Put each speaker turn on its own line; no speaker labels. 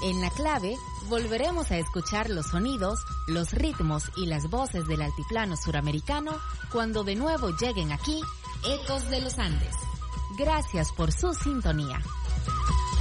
En La Clave volveremos a escuchar los sonidos, los ritmos y las voces del altiplano suramericano cuando de nuevo lleguen aquí Ecos de los Andes. Gracias por su sintonía.